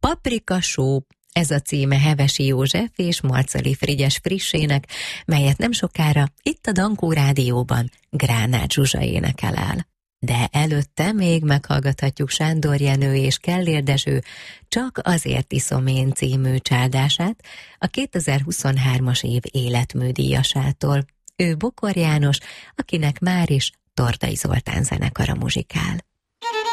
Paprika Show, ez a címe Hevesi József és Marcali Frigyes frissének, melyet nem sokára itt a Dankó Rádióban Gránát Zsuzsa énekel el. De előtte még meghallgathatjuk Sándor Jenő és Kellér Dezső Csak azért iszom én című csáldását, a 2023-as év életműdíjasától. Ő Bokor János, akinek már is Tordai Zoltán zenekara muzsikál.